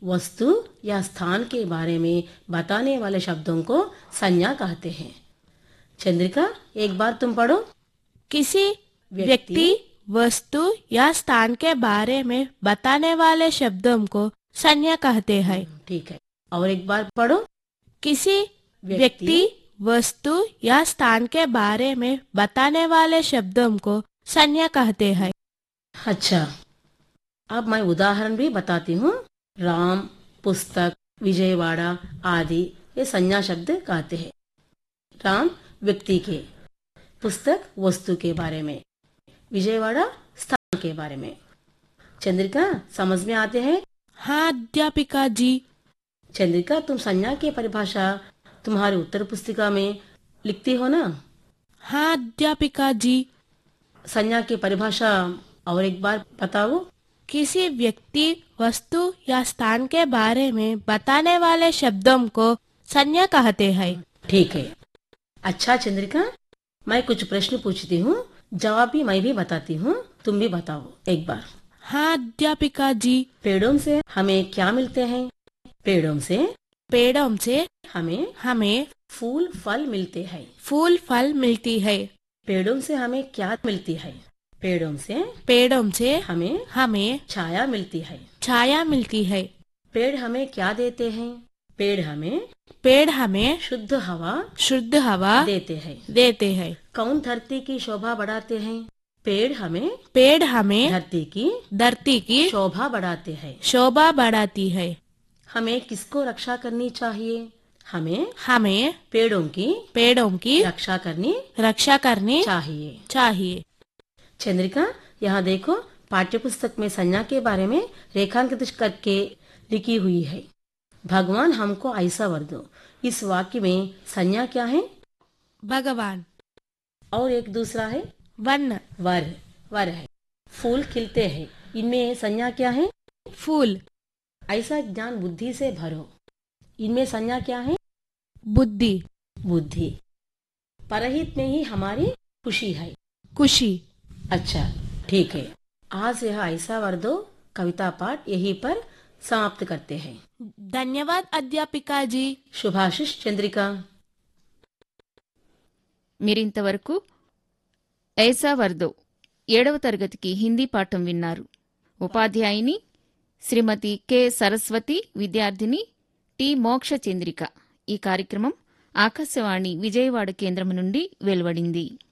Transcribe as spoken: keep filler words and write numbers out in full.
वस्तु या स्थान के बारे में बताने वाले शब्दों को संज्ञा कहते हैं। चंद्रिका, एक बार तुम पढ़ो। किसी व्यक्ति, वस्तु या स्थान के बारे में बताने वाले शब्दों को संज्ञा कहते हैं। ठीक है, और एक बार पढ़ो। किसी व्यक्ति, वस्तु या स्थान के बारे में बताने वाले शब्दों को संज्ञा कहते हैं। अच्छा, अब मैं उदाहरण भी बताती हूँ। राम, पुस्तक, विजयवाड़ा आदि ये संज्ञा शब्द कहते हैं। राम व्यक्ति के, पुस्तक वस्तु के बारे में, विजयवाड़ा स्थान के बारे में। चंद्रिका, समझ में आते हैं? हाँ अध्यापिका जी। चंद्रिका, तुम संज्ञा की परिभाषा तुम्हारी उत्तर पुस्तिका में लिखती हो ना? हाँ अध्यापिका जी। संज्ञा की परिभाषा और एक बार बताओ। किसी व्यक्ति, वस्तु या स्थान के बारे में बताने वाले शब्दों को संज्ञा कहते हैं। ठीक है। अच्छा चंद्रिका, मैं कुछ प्रश्न पूछती हूँ, जवाब भी मैं भी बताती हूँ, तुम भी बताओ एक बार। हाँ अध्यापिका जी। पेड़ों से हमें क्या मिलते हैं? पेड़ों से पेड़ों से हमें हमें फूल फल मिलते हैं। फूल फल मिलती है। पेड़ों से हमें क्या मिलती है? पेड़ों से पेड़ों से हमें हमें छाया मिलती है। छाया मिलती है। पेड़ हमें क्या देते हैं? पेड़ हमें पेड़ हमें शुद्ध हवा शुद्ध हवा देते हैं। देते हैं। कौन धरती की शोभा बढ़ाते हैं? पेड़ हमें पेड़ हमें धरती की धरती की शोभा बढ़ाते हैं। शोभा बढ़ाती है। हमें किसको रक्षा करनी चाहिए? हमें हमें पेड़ों की पेड़ों की रक्षा करनी रक्षा करनी चाहिए। चाहिए। चंद्रिका, यहाँ देखो, पाठ्यपुस्तक में संज्ञा के बारे में रेखांकित करके लिखी हुई है। भगवान हमको ऐसा वर दो। इस वाक्य में संज्ञा क्या है? भगवान। और एक दूसरा है वन। वर वर है। फूल खिलते हैं, इनमें संज्ञा क्या है? फूल। ऐसा ज्ञान बुद्धि से भरो, इनमें संज्ञा क्या है? बुद्धि। बुद्धि। परहित में ही हमारी खुशी है। खुशी। अच्छा, ठीक है। आज यह ऐसा वर दो कविता पाठ यहीं पर समाप्त करते हैं। धन्यवाद अध्यापिका जी। శుభాశిష్ చంద్రిక. మీరింతవరకు ఐసా వర్దో ఏడవ తరగతికి హిందీ పాఠం విన్నారు. ఉపాధ్యాయుని శ్రీమతి కె సరస్వతి, విద్యార్థిని టి మోక్ష చంద్రిక. ఈ కార్యక్రమం ఆకాశవాణి విజయవాడ కేంద్రం నుండి వెలువడింది.